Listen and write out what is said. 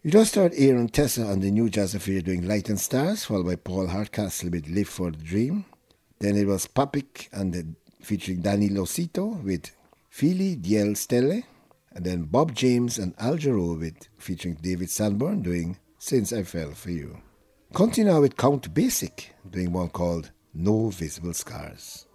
You just heard Aaron Tessa on the New Jazz Affair doing Light and Stars, followed by Paul Hardcastle with Live for the Dream. Then it was Papik featuring Danny Losito with Fili Diel Stelle. And then Bob James and Al Jarreau featuring David Sanborn doing Since I Fell for You. Continue with Count Basic doing one called No Visible Scars.